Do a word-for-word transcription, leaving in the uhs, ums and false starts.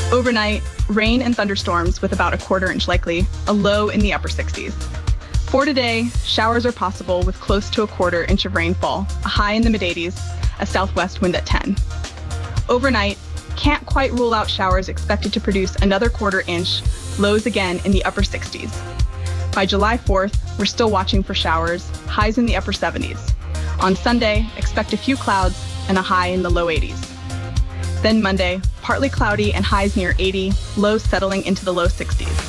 Overnight, rain and thunderstorms with about a quarter inch likely, a low in the upper sixties. For today, showers are possible with close to a quarter inch of rainfall, a high in the mid eighties, a southwest wind at ten. Overnight, can't quite rule out showers expected to produce another quarter inch, lows again in the upper sixties. By July fourth, we're still watching for showers, highs in the upper seventies. On Sunday, expect a few clouds and a high in the low eighties. Then Monday, partly cloudy and highs near eighty, lows settling into the low sixties.